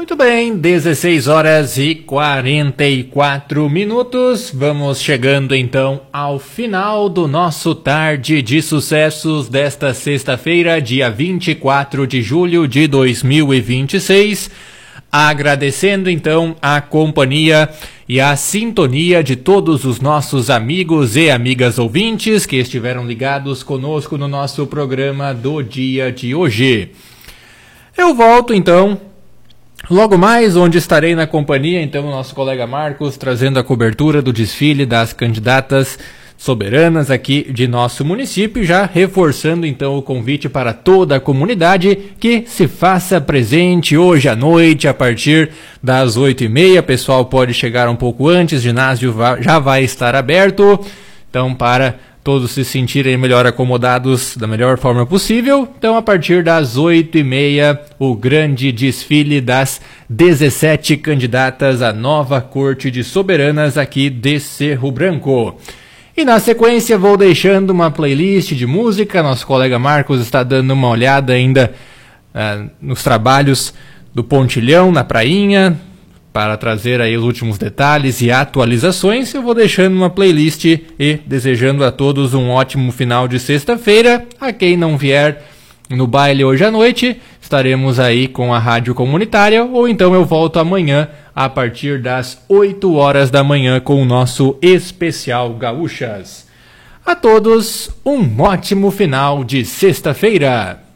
Muito bem, 16 horas e 44 minutos. Vamos chegando então ao final do nosso Tarde de Sucessos desta sexta-feira, dia 24 de julho de 2026. Agradecendo então a companhia e a sintonia de todos os nossos amigos e amigas ouvintes que estiveram ligados conosco no nosso programa do dia de hoje. Eu volto então logo mais, onde estarei na companhia então do nosso colega Marcos, trazendo a cobertura do desfile das candidatas soberanas aqui de nosso município, já reforçando então o convite para toda a comunidade que se faça presente hoje à noite a partir das 8h30. Pessoal pode chegar um pouco antes, o ginásio já vai estar aberto, então para todos se sentirem melhor acomodados da melhor forma possível. Então a partir das 8h30 o grande desfile das 17 candidatas à nova Corte de Soberanas aqui de Cerro Branco. E na sequência vou deixando uma playlist de música. Nosso colega Marcos está dando uma olhada ainda nos trabalhos do Pontilhão na prainha, para trazer aí os últimos detalhes e atualizações. Eu vou deixando uma playlist e desejando a todos um ótimo final de sexta-feira. A quem não vier no baile hoje à noite, estaremos aí com a rádio comunitária, ou então eu volto amanhã a partir das 8 horas da manhã com o nosso especial Gaúchas. A todos, um ótimo final de sexta-feira.